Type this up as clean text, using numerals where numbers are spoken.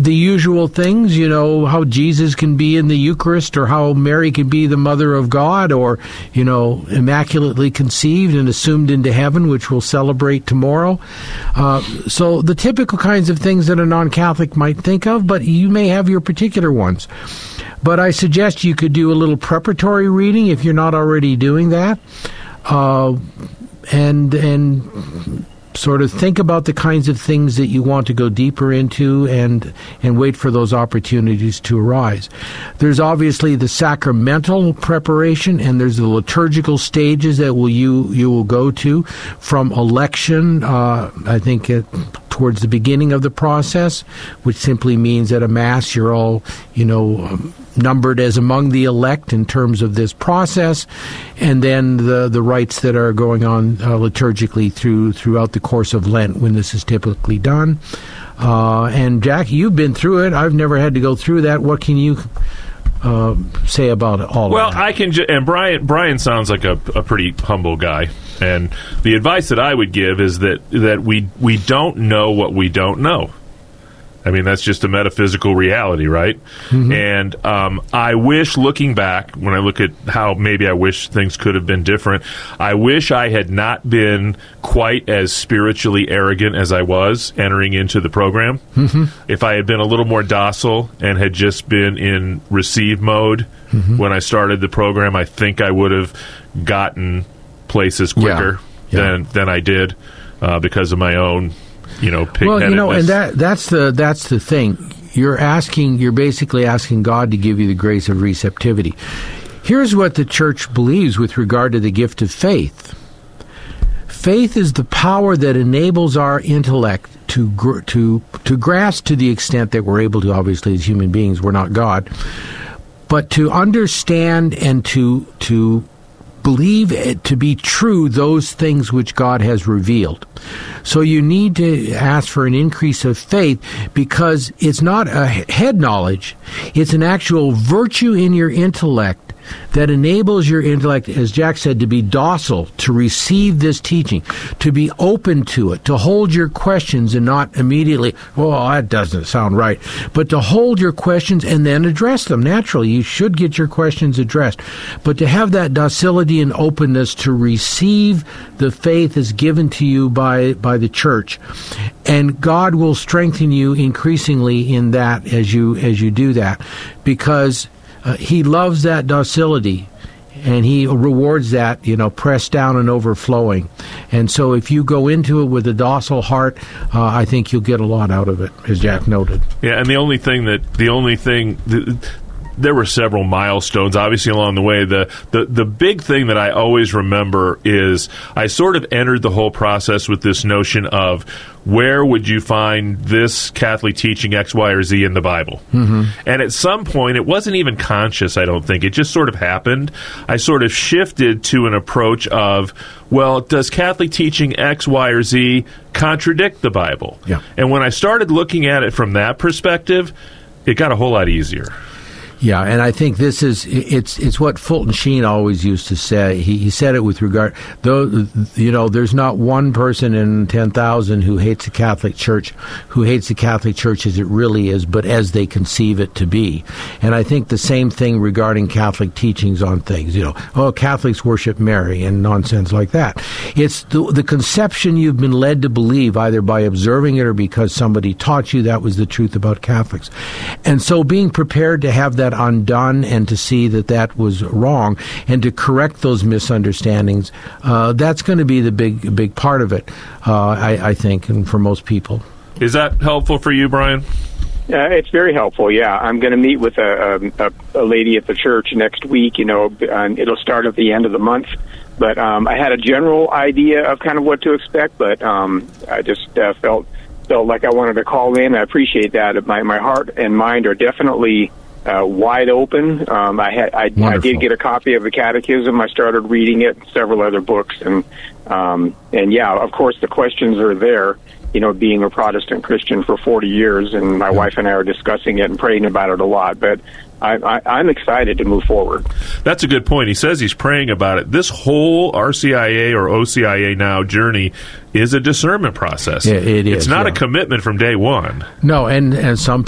the usual things, how Jesus can be in the Eucharist, or how Mary can be the Mother of God, or, immaculately conceived and assumed into heaven, which we'll celebrate tomorrow. So the typical kinds of things that a non-Catholic might think of, but you may have your particular ones. But I suggest you could do a little preparatory reading if you're not already doing that, and sort of think about the kinds of things that you want to go deeper into, and wait for those opportunities to arise. There's obviously the sacramental preparation, and there's the liturgical stages that you will go to from election, I think towards the beginning of the process, which simply means at a Mass you're all, numbered as among the elect in terms of this process, and then the rites that are going on liturgically throughout the course of Lent when this is typically done. And Jack, you've been through it. I've never had to go through that. What can you say about all of that? Well, I can and Brian sounds like a pretty humble guy, and the advice that I would give is that we don't know what we don't know. I mean, that's just a metaphysical reality, right? Mm-hmm. And I wish, looking back, when I look at how maybe I wish things could have been different, I wish I had not been quite as spiritually arrogant as I was entering into the program. Mm-hmm. If I had been a little more docile and had just been in receive mode when I started the program, I think I would have gotten places quicker than I did because of my own pig-headedness. And that's the thing. You're basically asking God to give you the grace of receptivity. Here's what the Church believes with regard to the gift of faith. Faith is the power that enables our intellect to grasp, to the extent that we're able to. Obviously, as human beings, we're not God, but to understand and to believe it to be true those things which God has revealed. So you need to ask for an increase of faith, because it's not a head knowledge, it's an actual virtue in your intellect that enables your intellect, as Jack said, to be docile, to receive this teaching, to be open to it, to hold your questions and not immediately, that doesn't sound right, but to hold your questions and then address them. Naturally, you should get your questions addressed, but to have that docility and openness to receive the faith as given to you by the Church. And God will strengthen you increasingly in that as you do that, because He loves that docility, and He rewards that, pressed down and overflowing. And so if you go into it with a docile heart, I think you'll get a lot out of it, as Jack noted. Yeah, and there were several milestones, obviously, along the way. The big thing that I always remember is I sort of entered the whole process with this notion of, where would you find this Catholic teaching X, Y, or Z in the Bible? Mm-hmm. And at some point, it wasn't even conscious, I don't think. It just sort of happened. I sort of shifted to an approach of, well, does Catholic teaching X, Y, or Z contradict the Bible? Yeah. And when I started looking at it from that perspective, it got a whole lot easier. Yeah, and I think it's what Fulton Sheen always used to say. He said it with regard, though, there's not one person in 10,000 who hates the Catholic Church, as it really is, but as they conceive it to be. And I think the same thing regarding Catholic teachings on things. Catholics worship Mary and nonsense like that. It's the conception you've been led to believe, either by observing it or because somebody taught you that was the truth about Catholics. And so being prepared to have that undone and to see that was wrong and to correct those misunderstandings, that's going to be the big part of it, I think, and for most people. Is that helpful for you, Brian? It's very helpful, yeah. I'm going to meet with a lady at the church next week, and it'll start at the end of the month. But I had a general idea of kind of what to expect, but I just felt like I wanted to call in. I appreciate that. My heart and mind are definitely wide open. I did get a copy of the Catechism. I started reading it, several other books, and yeah, of course the questions are there. Being a Protestant Christian for 40 years, and my wife and I are discussing it and praying about it a lot. But I'm excited to move forward. That's a good point. He says he's praying about it. This whole RCIA or OCIA now journey is a discernment process. Yeah, it is. It's not a commitment from day one. No, and some